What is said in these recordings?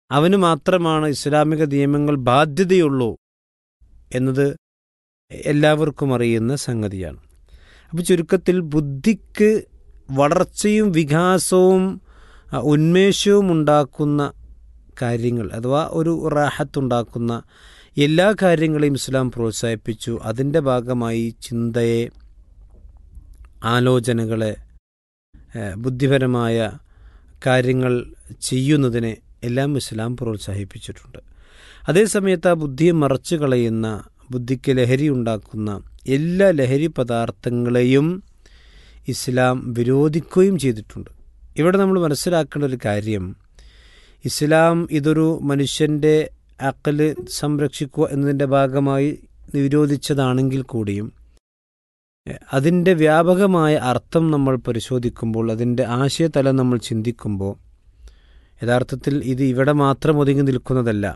അവന് മാത്രമാണ് ഇസ്ലാമിക നിയമങ്ങൾ ബാധ്യതയുള്ളൂ എന്നത് എല്ലാവർക്കും അറിയുന്ന സംഗതിയാണ്. അപ്പോൾ ചുരുക്കത്തിൽ ബുദ്ധിക്ക് വളർച്ചയും വികാസവും ഉന്മേഷവും ഉണ്ടാക്കുന്ന കാര്യങ്ങൾ, അഥവാ ഒരു റാഹത്തുണ്ടാക്കുന്ന എല്ലാ കാര്യങ്ങളെയും ഇസ്ലാം പ്രോത്സാഹിപ്പിച്ചു. അതിൻ്റെ ഭാഗമായി ചിന്തയെ, ആലോചനകളെ, ബുദ്ധിപരമായ കാര്യങ്ങൾ ചെയ്യുന്നതിനെ എല്ലാം ഇസ്ലാം പ്രോത്സാഹിപ്പിച്ചിട്ടുണ്ട്. അതേസമയത്ത് ആ ബുദ്ധിയെ മറച്ചു കളയുന്ന, ബുദ്ധിക്ക് ലഹരി ഉണ്ടാക്കുന്ന എല്ലാ ലഹരി പദാർത്ഥങ്ങളെയും ഇസ്ലാം വിരോധിക്കുകയും ചെയ്തിട്ടുണ്ട്. ഇവിടെ നമ്മൾ മനസ്സിലാക്കേണ്ട ഒരു കാര്യം, ഇസ്ലാം ഇതൊരു മനുഷ്യൻ്റെ അഖല് സംരക്ഷിക്കുക എന്നതിൻ്റെ ഭാഗമായി വിരോധിച്ചതാണെങ്കിൽ കൂടിയും അതിൻ്റെ വ്യാപകമായ അർത്ഥം നമ്മൾ പരിശോധിക്കുമ്പോൾ, അതിൻ്റെ ആശയതലം നമ്മൾ ചിന്തിക്കുമ്പോൾ യഥാർത്ഥത്തിൽ ഇത് ഇവിടെ മാത്രം ഒതുങ്ങി നിൽക്കുന്നതല്ല.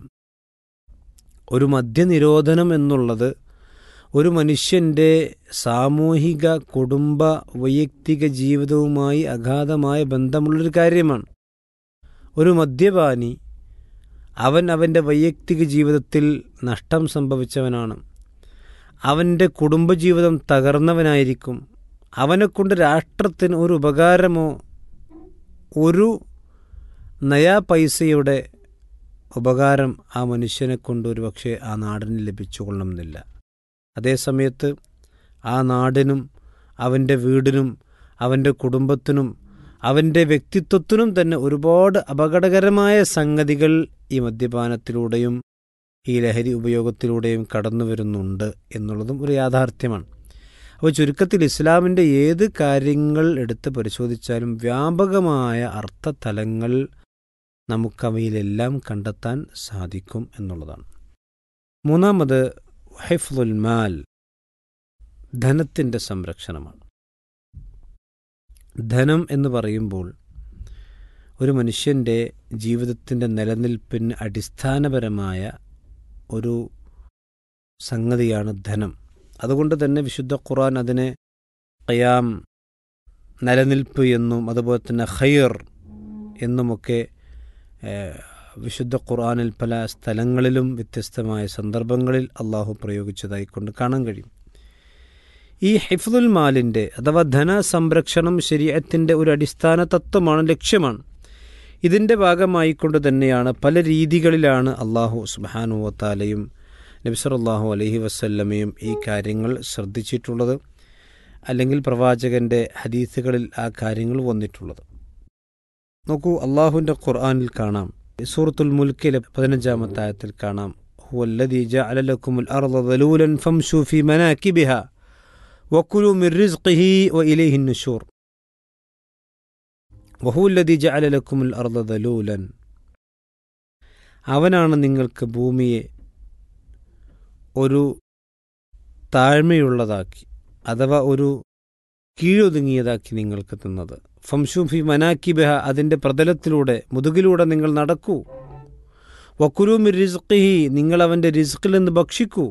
ഒരു മദ്യനിരോധനം എന്നുള്ളത് ഒരു മനുഷ്യൻ്റെ സാമൂഹിക, കുടുംബ, വൈയക്തിക ജീവിതവുമായി അഗാധമായ ബന്ധമുള്ളൊരു കാര്യമാണ്. ഒരു മദ്യപാനി അവൻ്റെ വൈയക്തിക ജീവിതത്തിൽ നഷ്ടം സംഭവിച്ചവനാണ്. അവൻ്റെ കുടുംബജീവിതം തകർന്നവനായിരിക്കും. അവനെക്കൊണ്ട് രാഷ്ട്രത്തിന് ഒരു ഉപകാരമോ ഒരു നയാ പൈസയുടെ ഉപകാരം ആ മനുഷ്യനെ കൊണ്ട് ഒരു പക്ഷേ ആ നാടിന് ലഭിച്ചുകൊള്ളണമെന്നില്ല. അതേസമയത്ത് ആ നാടിനും അവൻ്റെ വീടിനും അവൻ്റെ കുടുംബത്തിനും അവൻ്റെ വ്യക്തിത്വത്തിനും തന്നെ ഒരുപാട് അപകടകരമായ സംഗതികൾ ഈ മദ്യപാനത്തിലൂടെയും ഈ ലഹരി ഉപയോഗത്തിലൂടെയും കടന്നു വരുന്നുണ്ട് എന്നുള്ളതും ഒരു യാഥാർത്ഥ്യമാണ്. അപ്പോൾ ചുരുക്കത്തിൽ ഇസ്ലാമിൻ്റെ ഏത് കാര്യങ്ങൾ എടുത്ത് പരിശോധിച്ചാലും വ്യാപകമായ അർത്ഥതലങ്ങൾ നമുക്കവയിലെല്ലാം കണ്ടെത്താൻ സാധിക്കും എന്നുള്ളതാണ്. മൂന്നാമത് ഹിഫ്ളുൽ മാൽ, ധനത്തിൻ്റെ സംരക്ഷണമാണ്. ധനം എന്ന് പറയുമ്പോൾ ഒരു മനുഷ്യൻ്റെ ജീവിതത്തിൻ്റെ നിലനിൽപ്പിന് അടിസ്ഥാനപരമായ ഒരു സംഗതിയാണ് ധനം. അതുകൊണ്ട് തന്നെ വിശുദ്ധ ഖുർആൻ അതിനെ ഖിയാം, നിലനിൽപ്പ് എന്നും അതുപോലെ തന്നെ ഖൈർ എന്നുമൊക്കെ വിശുദ്ധ ഖുർആനിൽ പല സ്ഥലങ്ങളിലും വ്യത്യസ്തമായ സന്ദർഭങ്ങളിൽ അള്ളാഹു പ്രയോഗിച്ചതായിക്കൊണ്ട് കാണാൻ കഴിയും. ഈ ഹിഫ്ളുൽ മാലിൻ്റെ അഥവാ ധന സംരക്ഷണം ശരീഅത്തിൻ്റെ ഒരു അടിസ്ഥാന തത്വമാണ്, ലക്ഷ്യമാണ്. ഇതിൻ്റെ ഭാഗമായിക്കൊണ്ട് തന്നെയാണ് പല രീതികളിലാണ് അള്ളാഹു സുബ്ഹാനഹു വ തആലയും നബി സല്ലല്ലാഹു അലൈഹി വസല്ലമയും ഈ കാര്യങ്ങൾ ശ്രദ്ധിച്ചിട്ടുള്ളത്, അല്ലെങ്കിൽ പ്രവാചകൻ്റെ ഹദീസുകളിൽ ആ കാര്യങ്ങൾ വന്നിട്ടുള്ളത്. നോക്കൂ, അള്ളാഹുവിൻ്റെ ഖുർആനിൽ കാണാം, സൂറത്തുൽ മുൽക്കിലെ 15-ാമത്തെ ആയത്തിൽ കാണാം, ഹുവല്ലദീ ജഅല ലക്കുമുൽ അർള ദലൂലൻ ഫംശൂ ഫീ മനാകിബിഹാ വകുലൂ മിർ റിസ്ഖിഹി വഇലൈഹി നുശൂർ വഹുവല്ലദീ ജഅല ലക്കുമുൽ അർള ദലൂലൻ. അവനാണ് നിങ്ങൾക്ക് ഭൂമിയെ ഒരു താഴ്മയുള്ളതാക്കി, അഥവാ ഒരു കീഴൊതുങ്ങിയതാക്കി നിങ്ങൾക്ക് തന്നത്. ഫംശൂ ഫി മനാകിബിഹ, അതിൻ്റെ പ്രതലത്തിലൂടെ, മുതുകിലൂടെ നിങ്ങൾ നടക്കൂ. വകുലൂ മിർ റിസ്ഖിഹി, നിങ്ങൾ അവൻ്റെ റിസ്ഖിൽ നിന്ന് ഭക്ഷിക്കൂ.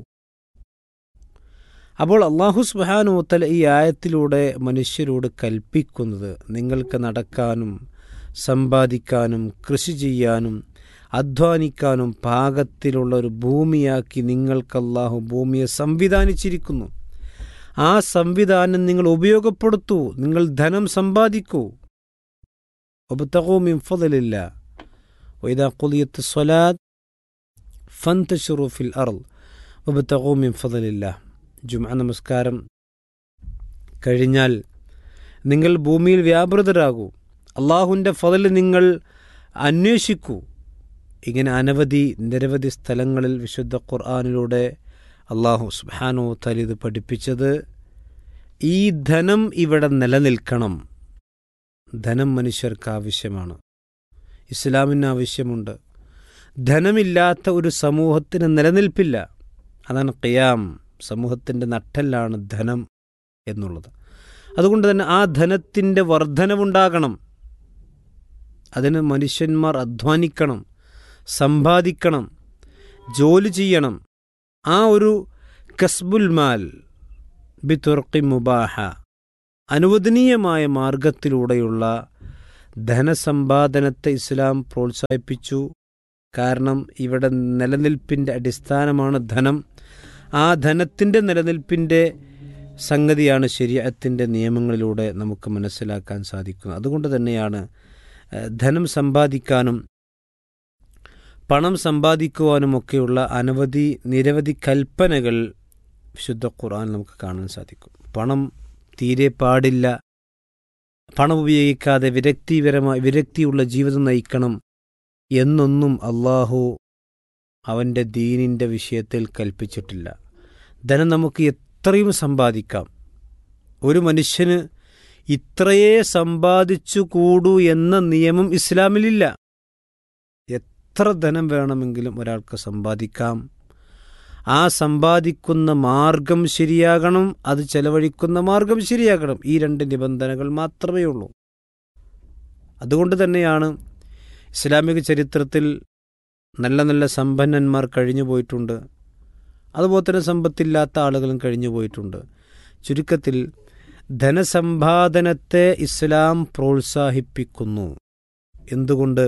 അപ്പോൾ അല്ലാഹു സുബ്ഹാനഹു വ തആല ഈ ആയത്തിലൂടെ മനുഷ്യരോട് കൽപ്പിക്കുന്നത്, നിങ്ങൾക്ക് നടക്കാനും സമ്പാദിക്കാനും കൃഷി ചെയ്യാനും അധ്വാനിക്കാനും പാകത്തിലുള്ള ഒരു ഭൂമിയാക്കി നിങ്ങൾക്ക് അല്ലാഹു ഭൂമിയെ സംവിധാനിച്ചിരിക്കുന്നു. ആ സംവിധാനം നിങ്ങൾ ഉപയോഗപ്പെടുത്തൂ, നിങ്ങൾ ധനം സമ്പാദിക്കൂ. വബ്തഗൂ മിൻ ഫളില്ലാഹ് വഇദാ ഖുദിയത്തിസ് സ്വലാത്ത് ഫന്തശിറൂ ഫിൽ അർള് വബ്തഗൂ മിൻ ഫളില്ലാഹ്. ജുമുഅ നമസ്കാരം കഴിഞ്ഞാൽ നിങ്ങൾ ഭൂമിയിൽ വ്യാപൃതരാകൂ, അള്ളാഹുവിൻ്റെ ഫള് നിങ്ങൾ അന്വേഷിക്കൂ. ഇങ്ങനെ നിരവധി സ്ഥലങ്ങളിൽ വിശുദ്ധ ഖുർആനിലൂടെ അള്ളാഹു സുബ്ഹാനഹു വ തആല ഇത് പഠിപ്പിച്ചത്, ഈ ധനം ഇവിടെ നിലനിൽക്കണം. ധനം മനുഷ്യർക്ക് ആവശ്യമാണ്, ഇസ്ലാമിന് ആവശ്യമുണ്ട്. ധനമില്ലാത്ത ഒരു സമൂഹത്തിന് നിലനിൽപ്പില്ല. അതാണ് ഖിയാം, സമൂഹത്തിൻ്റെ നട്ടെല്ലാണ് ധനം എന്നുള്ളത്. അതുകൊണ്ട് തന്നെ ആ ധനത്തിൻ്റെ വർധനവുണ്ടാകണം. അതിന് മനുഷ്യന്മാർ അധ്വാനിക്കണം, സമ്പാദിക്കണം, ജോലി ചെയ്യണം. ആ ഒരു കസ്ബുൽ മാൽ ബിതുർഖി മുബാഹ, അനുവദനീയമായ മാർഗത്തിലൂടെയുള്ള ധനസമ്പാദനത്തെ ഇസ്ലാം പ്രോത്സാഹിപ്പിച്ചു. കാരണം ഇവിടെ നിലനിൽപ്പിൻ്റെ അടിസ്ഥാനമാണ് ധനം. ആ ധനത്തിൻ്റെ നിലനിൽപ്പിൻ്റെ സംഗതിയാണ് ശരീഅത്തിൻ്റെ നിയമങ്ങളിലൂടെ നമുക്ക് മനസ്സിലാക്കാൻ സാധിക്കുന്നത്. അതുകൊണ്ട് തന്നെയാണ് ധനം സമ്പാദിക്കാനും പണം സമ്പാദിക്കുവാനുമൊക്കെയുള്ള നിരവധി കൽപ്പനകൾ വിശുദ്ധ ഖുർആൻ നമുക്ക് കാണാൻ സാധിക്കും. പണം തീരെ പാടില്ല, പണം ഉപയോഗിക്കാതെ വിരക്തിയുള്ള ജീവിതം നയിക്കണം എന്നൊന്നും അള്ളാഹു അവൻ്റെ ദീനിൻ്റെ വിഷയത്തിൽ കൽപ്പിച്ചിട്ടില്ല. ധനം നമുക്ക് എത്രയും സമ്പാദിക്കാം. ഒരു മനുഷ്യന് ഇത്രയേ സമ്പാദിച്ചു കൂടൂ എന്ന നിയമം ഇസ്ലാമിലില്ല. എത്ര ധനം വേണമെങ്കിലും ഒരാൾക്ക് സമ്പാദിക്കാം. ആ സമ്പാദിക്കുന്ന മാർഗം ശരിയാകണം, അത് ചെലവഴിക്കുന്ന മാർഗം ശരിയാകണം. ഈ രണ്ട് നിബന്ധനകൾ മാത്രമേ ഉള്ളൂ. അതുകൊണ്ട് തന്നെയാണ് ഇസ്ലാമിക ചരിത്രത്തിൽ നല്ല നല്ല സമ്പന്നന്മാർ കഴിഞ്ഞു പോയിട്ടുണ്ട്. അതുപോലെ തന്നെ സമ്പത്തില്ലാത്ത ആളുകളും കഴിഞ്ഞു പോയിട്ടുണ്ട്. ചുരുക്കത്തിൽ ധനസമ്പാദനത്തെ ഇസ്ലാം പ്രോത്സാഹിപ്പിക്കുന്നു. എന്തുകൊണ്ട്?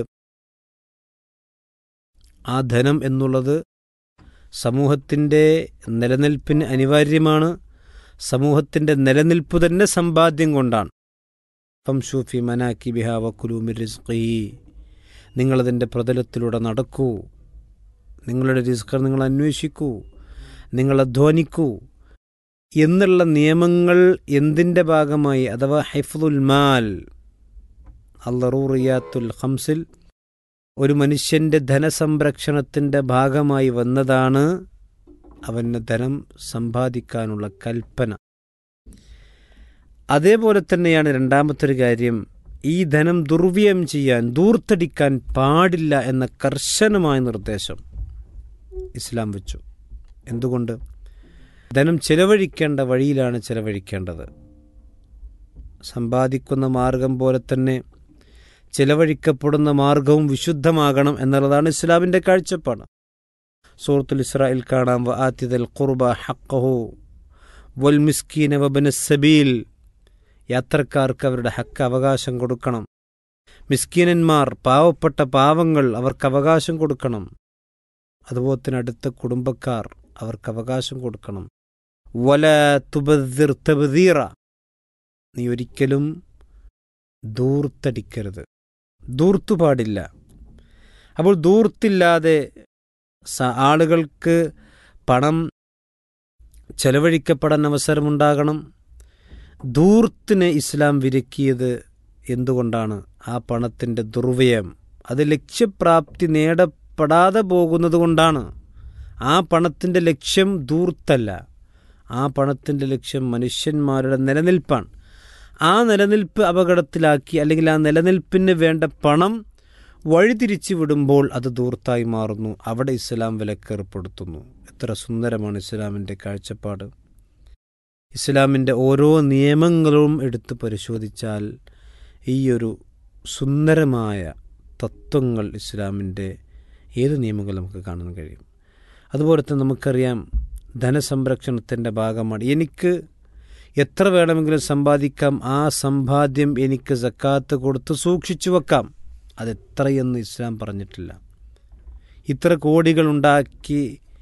ആ ധനം എന്നുള്ളത് സമൂഹത്തിൻ്റെ നിലനിൽപ്പിന് അനിവാര്യമാണ്. സമൂഹത്തിൻ്റെ നിലനിൽപ്പ് തന്നെ സമ്പാദ്യം കൊണ്ടാണ്. ഫംശൂ ഫീ മനാകിബിഹാ വകുലൂ മിർ റിസ്ഖിഹി, നിങ്ങളതിൻ്റെ പ്രതലത്തിലൂടെ നടക്കൂ, നിങ്ങളുടെ റിസ്ഖ് നിങ്ങൾ അന്വേഷിക്കൂ, നിങ്ങൾ അധ്വാനിക്കൂ എന്നുള്ള നിയമങ്ങൾ എന്തിൻ്റെ ഭാഗമായി? അഥവാ ഹിഫ്ളുൽ മാൽ, അൽ-ളറൂറിയാത്തുൽ ഖംസിൽ ഒരു മനുഷ്യൻ്റെ ധനസംരക്ഷണത്തിൻ്റെ ഭാഗമായി വന്നതാണ് അവന് ധനം സമ്പാദിക്കാനുള്ള കൽപ്പന. അതേപോലെ തന്നെയാണ് രണ്ടാമത്തൊരു കാര്യം, ഈ ധനം ദുർവ്യയം ചെയ്യാൻ, ദൂർത്തടിക്കാൻ പാടില്ല എന്ന കർശനമായ നിർദ്ദേശം ഇസ്ലാം വെച്ചു. എന്തുകൊണ്ട്? ധനം ചെലവഴിക്കേണ്ട വഴിയിലാണ് ചെലവഴിക്കേണ്ടത്. സമ്പാദിക്കുന്ന മാർഗം പോലെ തന്നെ ചെലവഴിക്കപ്പെടുന്ന മാർഗവും വിശുദ്ധമാകണം എന്നുള്ളതാണ് ഇസ്ലാമിൻ്റെ കാഴ്ചപ്പാട്. സൂറത്തുൽ ഇസ്രായിൽ കാണാം, വആതിദൽ ഖുർബ ഹഖ്ഖഹു വൽ മിസ്കീന വബ്നസ് സബീൽ, യാത്രക്കാർക്ക് അവരുടെ ഹക്ക് അവകാശം കൊടുക്കണം. മിസ്കീനന്മാർ, പാവപ്പെട്ട പാവങ്ങൾ, അവർക്ക് അവകാശം കൊടുക്കണം. അതുപോലെ തന്നെ അടുത്ത കുടുംബക്കാർ, അവർക്ക് അവകാശം കൊടുക്കണം. വലാ തുബദ്ദിർ തബ്ദീറ, നീ ഒരിക്കലും ദൂർത്തടിക്കരുത്, ദൂർത്തു പാടില്ല. അപ്പോൾ ദൂർത്തില്ലാതെ ആളുകൾക്ക് പണം ചെലവഴിക്കപ്പെടാൻ അവസരമുണ്ടാകണം. ദൂർത്തിനെ ഇസ്ലാം വിലക്കിയത് എന്തുകൊണ്ടാണ്? ആ പണത്തിൻ്റെ ദുർവ്യയം അത് ലക്ഷ്യപ്രാപ്തി നേടപ്പെടാതെ പോകുന്നത് കൊണ്ടാണ്. ആ പണത്തിൻ്റെ ലക്ഷ്യം ദൂർത്തല്ല, ആ പണത്തിൻ്റെ ലക്ഷ്യം മനുഷ്യന്മാരുടെ നിലനിൽപ്പാണ്. ആ നിലനിൽപ്പ് അപകടത്തിലാക്കി, അല്ലെങ്കിൽ ആ നിലനിൽപ്പിന് വേണ്ട പണം വഴിതിരിച്ചു വിടുമ്പോൾ അത് ദൂർത്തായി മാറുന്നു. അവിടെ ഇസ്ലാം വിലക്കേർപ്പെടുത്തുന്നു. എത്ര സുന്ദരമാണ് ഇസ്ലാമിൻ്റെ കാഴ്ചപ്പാട്! ഇസ്ലാമിൻ്റെ ഓരോ നിയമങ്ങളും എടുത്ത് പരിശോധിച്ചാൽ ഈയൊരു സുന്ദരമായ തത്വങ്ങൾ ഇസ്ലാമിൻ്റെ ഏത് നിയമങ്ങൾ നമുക്ക് കാണാൻ കഴിയും. അതുപോലെ തന്നെ നമുക്കറിയാം, ധനസംരക്ഷണത്തിൻ്റെ ഭാഗമാണ്. എനിക്ക് എത്ര വേണമെങ്കിലും സമ്പാദിക്കാം, ആ സമ്പാദ്യം എനിക്ക് സക്കാത്ത് കൊടുത്ത് സൂക്ഷിച്ചു വെക്കാം. അതെത്രയെന്ന് ഇസ്ലാം പറഞ്ഞിട്ടില്ല. ഇത്ര കോടികൾ ഉണ്ടാക്കി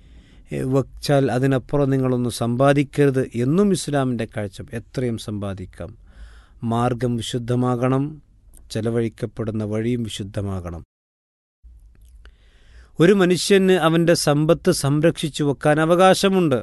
വച്ചാൽ അതിനപ്പുറം നിങ്ങളൊന്നും സമ്പാദിക്കരുത് എന്നും ഇസ്ലാമിൻ്റെ കാഴ്ച. എത്രയും സമ്പാദിക്കാം, മാർഗം വിശുദ്ധമാകണം, ചെലവഴിക്കപ്പെടുന്ന വഴിയും വിശുദ്ധമാകണം. ഒരു മനുഷ്യന് അവൻ്റെ സമ്പത്ത് സംരക്ഷിച്ചു വെക്കാൻ അവകാശമുണ്ട്.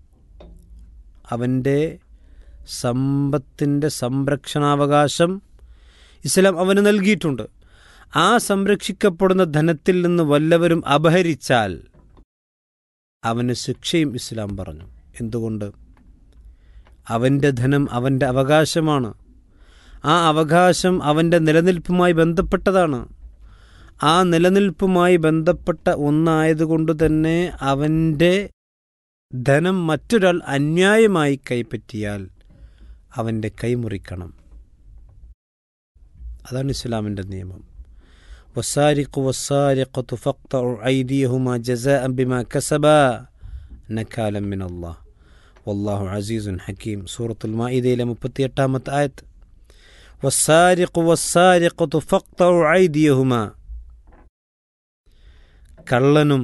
അവൻ്റെ സമ്പത്തിൻ്റെ സംരക്ഷണാവകാശം ഇസ്ലാം അവന് നൽകിയിട്ടുണ്ട്. ആ സംരക്ഷിക്കപ്പെടുന്ന ധനത്തിൽ നിന്ന് വല്ലവരും അപഹരിച്ചാൽ അവന് ശിക്ഷയും ഇസ്ലാം പറഞ്ഞു. എന്തുകൊണ്ട്? അവൻ്റെ ധനം അവൻ്റെ അവകാശമാണ്. ആ അവകാശം അവൻ്റെ നിലനിൽപ്പുമായി ബന്ധപ്പെട്ടതാണ്. ആ നിലനിൽപ്പുമായി ബന്ധപ്പെട്ട ഒന്നായതുകൊണ്ട് തന്നെ അവൻ്റെ ധനം മറ്റൊരാൾ അന്യായമായി കൈപ്പറ്റിയാൽ അവൻ്റെ കൈമുറിക്കണം. അതാണ് ഇസ്ലാമിൻ്റെ നിയമം. വസാരിഖു വസാരിഖതു ഫഖ്തഉ ഐദിയഹുമാ ജസാഅൻ ബിമാ കസബാ നകാലൻ മിനല്ലാഹ് വല്ലാഹു അസീസുൻ ഹകീം. സൂറത്തുൽ മാഇദയിലെ 38-ാമത്തെ ആയത്ത്. വസാരിഖു വസാരിഖതു ഫഖ്തഉ ഐദിയഹുമാ, കള്ളനും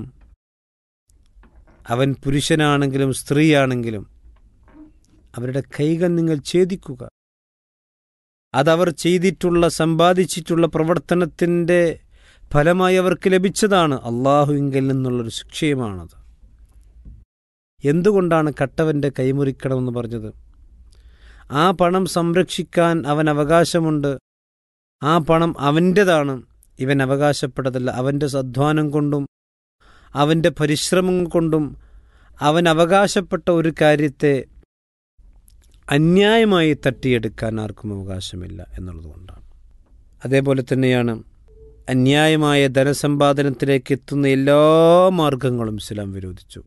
അവൻ പുരുഷനാണെങ്കിലും സ്ത്രീയാണെങ്കിലും അവരുടെ കൈകൾ നിങ്ങൾ ഛേദിക്കുക. അതവർ ചെയ്തിട്ടുള്ള സമ്പാദിച്ചിട്ടുള്ള പ്രവർത്തനത്തിൻ്റെ ഫലമായി അവർക്ക് ലഭിച്ചതാണ്. അള്ളാഹുവിങ്കിൽ നിന്നുള്ളൊരു ശിക്ഷയുമാണത്. എന്തുകൊണ്ടാണ് കട്ടവൻ്റെ കൈമുറിക്കണമെന്ന് പറഞ്ഞത്? ആ പണം സംരക്ഷിക്കാൻ അവൻ അവകാശമുണ്ട്. ആ പണം അവൻ്റെതാണ്, ഇവൻ അവകാശപ്പെട്ടതല്ല. അവൻ്റെ അധ്വാനം കൊണ്ടും അവൻ്റെ പരിശ്രമം കൊണ്ടും അവൻ അവകാശപ്പെട്ട ഒരു കാര്യത്തെ അന്യായമായി തട്ടിയെടുക്കാൻ ആർക്കും അവകാശമില്ല എന്നുള്ളതുകൊണ്ടാണ്. അതേപോലെ തന്നെയാണ് അന്യായമായ ധനസമ്പാദനത്തിലേക്ക് എത്തുന്ന എല്ലാ മാർഗങ്ങളും ഇസ്ലാം വിരോധിച്ചു.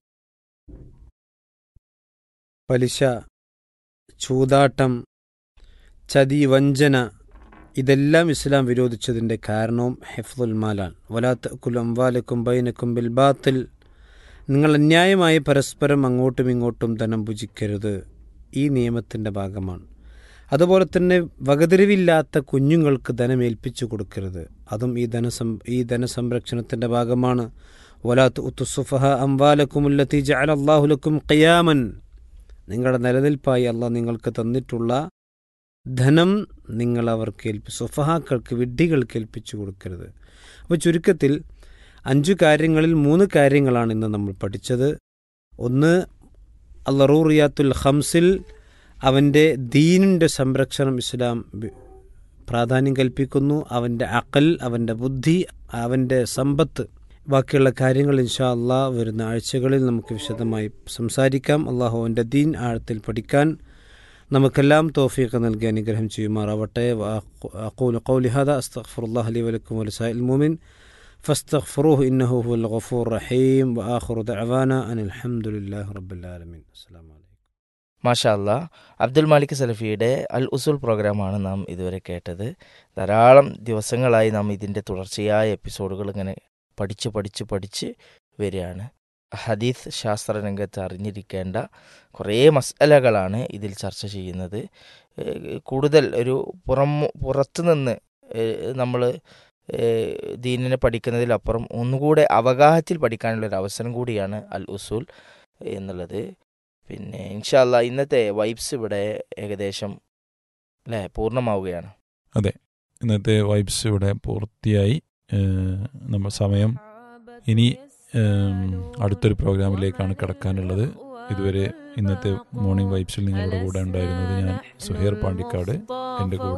പലിശ, ചൂതാട്ടം, ചതി, വഞ്ചന, ഇതെല്ലാം ഇസ്ലാം വിരോധിച്ചതിൻ്റെ കാരണവും ഹിഫ്ദുൽ മാലാണ്. വലാ തഅകുലു അംവാലക്കും ബൈനക്കും ബിൽ ബാത്തിൽ, നിങ്ങൾ അന്യായമായി പരസ്പരം അങ്ങോട്ടും ഇങ്ങോട്ടും ധനം ഭുജിക്കരുത്. ഈ നിയമത്തിൻ്റെ ഭാഗമാണ്. അതുപോലെ തന്നെ വകതിരിവില്ലാത്ത കുഞ്ഞുങ്ങൾക്ക് ധനമേൽപ്പിച്ചു കൊടുക്കരുത്. അതും ഈ ധനസംരക്ഷണത്തിൻ്റെ ഭാഗമാണ്. വലാ തുഅ്തു സുഫഹ അംവാലക്കുമുല്ലതി ജഅലല്ലാഹു ലക്കും ഖിയാമൻ, നിങ്ങളുടെ നിലനിൽപ്പായി അള്ളാഹ് നിങ്ങൾക്ക് തന്നിട്ടുള്ള ധനം നിങ്ങൾ അവർക്ക് സുഫഹാക്കൾക്ക്, വിഡ്ഢികൾക്ക് ഏൽപ്പിച്ചു കൊടുക്കരുത്. അപ്പോൾ ചുരുക്കത്തിൽ 5 കാര്യങ്ങളിൽ 3 കാര്യങ്ങളാണ് ഇന്ന് നമ്മൾ പഠിച്ചത്. ഒന്ന്, അൽ-ളറൂറിയാത്തുൽ ഖംസിൽ അവൻ്റെ ദീനിൻ്റെ സംരക്ഷണം ഇസ്ലാം പ്രാധാന്യം കൽപ്പിക്കുന്നു. അവൻ്റെ അഖൽ, അവൻ്റെ ബുദ്ധി, അവൻ്റെ സമ്പത്ത്, ബാക്കിയുള്ള കാര്യങ്ങൾ ഇൻഷാ അള്ളാഹ് വരുന്ന ആഴ്ചകളിൽ നമുക്ക് വിശദമായി സംസാരിക്കാം. അള്ളാഹു അവൻ്റെ ദീൻ ആഴത്തിൽ പഠിക്കാൻ നമുക്കെല്ലാം തൗഫീഖ് നൽകി അനുഗ്രഹം ചെയ്യുമാറാവട്ടെ. അഖൂലു ഖൗലി ഹാദാ അസ്തഗ്ഫിറുല്ലാഹ ലി വലക്കും വലിസാഇൽ മുഅ്മിൻ ഫസ്തഗ്ഫിറൂഹു ഇന്നഹു ഹുവൽ ഗഫൂർ റഹീം. വആഖിറു ദഅവാനാ അനിൽ ഹംദുലില്ലാഹി റബ്ബിൽ ആലമീൻ. അസ്സലാമു അലൈക്കും. മാഷാ അല്ലാ. അബ്ദുൽ മാലിക് സലഫിയുടെ അൽ ഉസൂൽ പ്രോഗ്രാമാണ് നാം ഇതുവരെ കേട്ടത്. ധാരാളം ദിവസങ്ങളായി നാം ഇതിൻ്റെ തുടർച്ചയായ എപ്പിസോഡുകൾ ഇങ്ങനെ പഠിച്ച് വരികയാണ്. ഹദീസ് ശാസ്ത്ര രംഗത്ത് അറിഞ്ഞിരിക്കേണ്ട കുറേ മസ്അലകളാണ് ഇതിൽ ചർച്ച ചെയ്യുന്നത്. കൂടുതൽ ഒരു പുറത്തുനിന്ന് നമ്മൾ ദീനിനെ പഠിക്കുന്നതിലപ്പുറം ഒന്നുകൂടെ അവഗാഹത്തിൽ പഠിക്കാനുള്ളൊരു അവസരം കൂടിയാണ് അൽ ഉസൂൽ എന്നുള്ളത്. പിന്നെ ഇൻഷാ അല്ലാ ഇന്നത്തെ വൈബ്സ് ഇവിടെ ഏകദേശം പൂർണ്ണമാവുകയാണ്. അതെ, ഇന്നത്തെ വൈബ്സ് ഇവിടെ പൂർത്തിയായി. നമ്മൾ സമയം ഇനി അടുത്തൊരു പ്രോഗ്രാമിലേക്കാണ് കടക്കാനുള്ളത്. ഇതുവരെ ഇന്നത്തെ മോർണിംഗ് വൈബ്സിൽ നിങ്ങളുടെ കൂടെ ഉണ്ടായിരുന്നത് ഞാൻ സുഹൈർ പാണ്ടിക്കാട്. എൻ്റെ കൂടെ